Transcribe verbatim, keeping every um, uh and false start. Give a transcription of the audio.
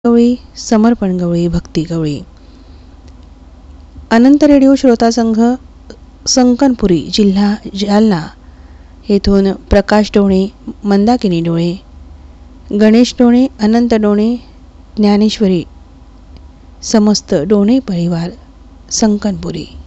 गवळी, समर्पण गवळी, भक्ती गवळी. अनंत रेडिओ श्रोता संघ, संकनपुरी, जिल्हा जालना येथून प्रकाश डोणे, मंदाकिनी डोळे, गणेश डोणे, अनंत डोणे, ज्ञानेश्वरी, समस्त डोणे परिवार, संकनपुरी.